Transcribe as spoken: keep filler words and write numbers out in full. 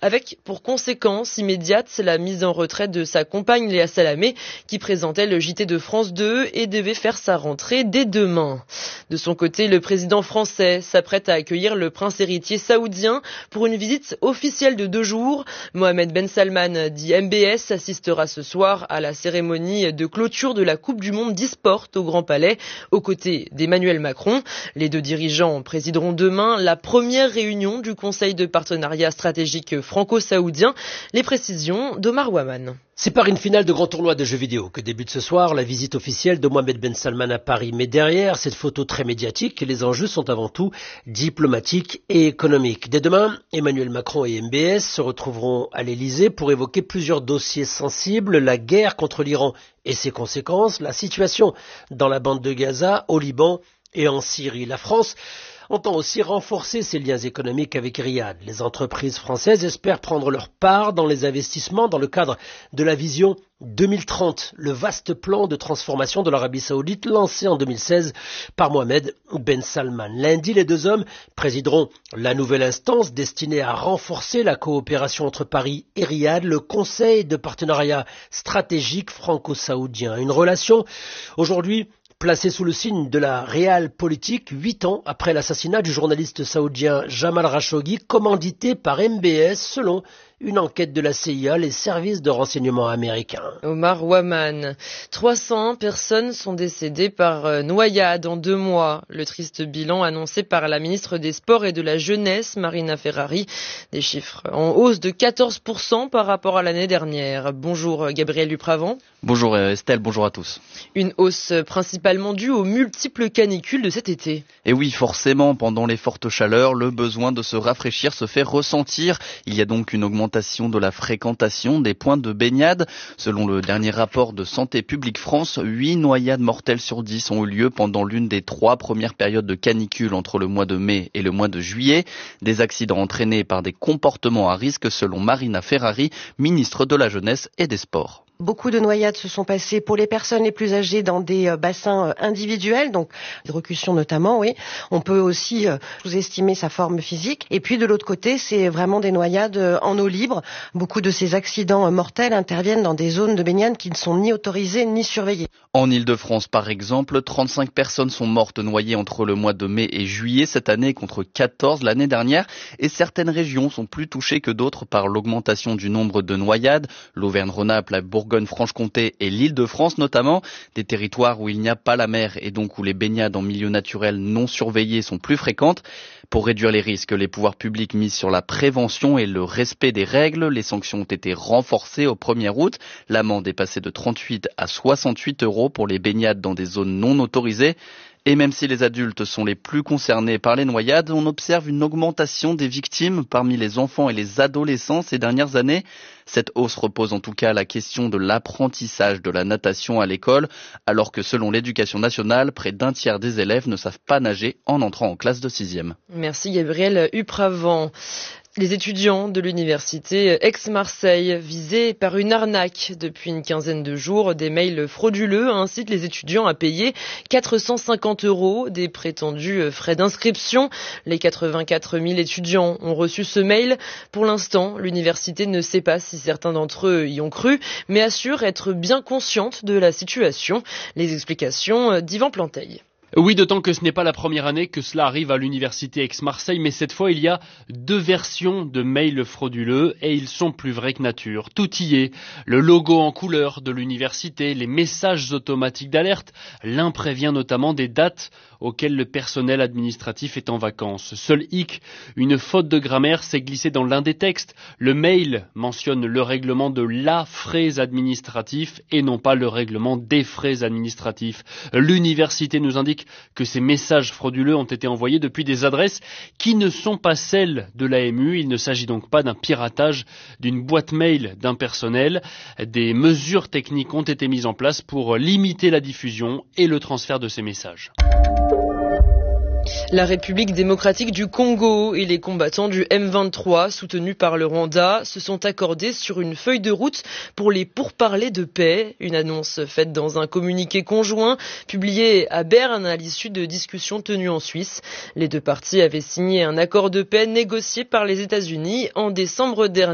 avec pour conséquence immédiate la mise en retraite de sa compagne Léa Salamé, qui présentait le J T de France deux et devait faire sa rentrée dès demain. De son côté, le président français s'apprête à accueillir le prince héritier saoudien pour une visite officielle de deux jours. Mohamed Ben Salman, dit M B S, assistera ce soir à la cérémonie de clôture de la Coupe du Monde d'e-sport au Grand Palais, aux côtés d'Emmanuel Macron. Les deux dirigeants présideront demain la première réunion du Conseil de partenariat stratégique franco-saoudien. Les précisions d'Omar Waman. C'est par une finale de grand tournoi de jeux vidéo que débute ce soir la visite officielle de Mohamed Ben Salman à Paris. Mais derrière cette photo très médiatique, les enjeux sont avant tout diplomatiques et économiques. Dès demain, Emmanuel Macron et M B S se retrouveront à l'Elysée pour évoquer plusieurs dossiers sensibles, la guerre contre l'Iran et ses conséquences, la situation dans la bande de Gaza, au Liban et en Syrie. La France entend aussi renforcer ses liens économiques avec Riyad. Les entreprises françaises espèrent prendre leur part dans les investissements dans le cadre de la vision deux mille trente, le vaste plan de transformation de l'Arabie Saoudite lancé en deux mille seize par Mohamed Ben Salman. Lundi, les deux hommes présideront la nouvelle instance destinée à renforcer la coopération entre Paris et Riyad, le Conseil de partenariat stratégique franco-saoudien. Une relation aujourd'hui placé sous le signe de la réelle politique, huit ans après l'assassinat du journaliste saoudien Jamal Khashoggi, commandité par M B S selon une enquête de la C I A, les services de renseignement américains. Omar Waman. trois cents personnes sont décédées par noyade en deux mois. Le triste bilan annoncé par la ministre des Sports et de la Jeunesse, Marina Ferrari. Des chiffres en hausse de quatorze pour cent par rapport à l'année dernière. Bonjour Gabriel Dupravant. Bonjour Estelle, bonjour à tous. Une hausse principalement due aux multiples canicules de cet été. Et oui, forcément, pendant les fortes chaleurs, le besoin de se rafraîchir se fait ressentir. Il y a donc une augmentation de la fréquentation des points de baignade. Selon le dernier rapport de Santé publique France, huit noyades mortelles sur dix ont eu lieu pendant l'une des trois premières périodes de canicule entre le mois de mai et le mois de juillet. Des accidents entraînés par des comportements à risque selon Marina Ferrari, ministre de la Jeunesse et des Sports. Beaucoup de noyades se sont passées pour les personnes les plus âgées dans des bassins individuels, donc hydrocution notamment, oui. On peut aussi sous-estimer sa forme physique. Et puis de l'autre côté, c'est vraiment des noyades en eau libre. Beaucoup de ces accidents mortels interviennent dans des zones de baignade qui ne sont ni autorisées ni surveillées. En Île-de-France, par exemple, trente-cinq personnes sont mortes noyées entre le mois de mai et juillet cette année contre quatorze l'année dernière. Et certaines régions sont plus touchées que d'autres par l'augmentation du nombre de noyades. L'Auvergne-Rhône-Alpes, la Bourgogne-Franche-Comté et l'Île-de-France notamment, des territoires où il n'y a pas la mer et donc où les baignades en milieu naturel non surveillés sont plus fréquentes. Pour réduire les risques, les pouvoirs publics misent sur la prévention et le respect des règles. Les sanctions ont été renforcées au premier août. L'amende est passée de trente-huit à soixante-huit euros pour les baignades dans des zones non autorisées. Et même si les adultes sont les plus concernés par les noyades, on observe une augmentation des victimes parmi les enfants et les adolescents ces dernières années. Cette hausse repose en tout cas à la question de l'apprentissage de la natation à l'école, alors que selon l'Éducation nationale, près d'un tiers des élèves ne savent pas nager en entrant en classe de sixième. Merci Gabriel Upravant. Les étudiants de l'université Aix-Marseille visés par une arnaque depuis une quinzaine de jours. Des mails frauduleux incitent les étudiants à payer quatre cent cinquante euros des prétendus frais d'inscription. Les quatre-vingt-quatre mille étudiants ont reçu ce mail. Pour l'instant, l'université ne sait pas si certains d'entre eux y ont cru, mais assure être bien consciente de la situation. Les explications d'Yvan Planteil. Oui, d'autant que ce n'est pas la première année que cela arrive à l'université Aix-Marseille, mais cette fois il y a deux versions de mails frauduleux et ils sont plus vrais que nature. Tout y est, le logo en couleur de l'université, les messages automatiques d'alerte, l'un prévient notamment des dates auxquelles le personnel administratif est en vacances. Seul hic, une faute de grammaire s'est glissée dans l'un des textes. Le mail mentionne le règlement de la frais administratif et non pas le règlement des frais administratifs. L'université nous indique que ces messages frauduleux ont été envoyés depuis des adresses qui ne sont pas celles de l'A M U. Il ne s'agit donc pas d'un piratage d'une boîte mail d'un personnel. Des mesures techniques ont été mises en place pour limiter la diffusion et le transfert de ces messages. La République démocratique du Congo et les combattants du M vingt-trois, soutenus par le Rwanda, se sont accordés sur une feuille de route pour les pourparlers de paix. Une annonce faite dans un communiqué conjoint publié à Berne à l'issue de discussions tenues en Suisse. Les deux parties avaient signé un accord de paix négocié par les États-Unis en décembre dernier.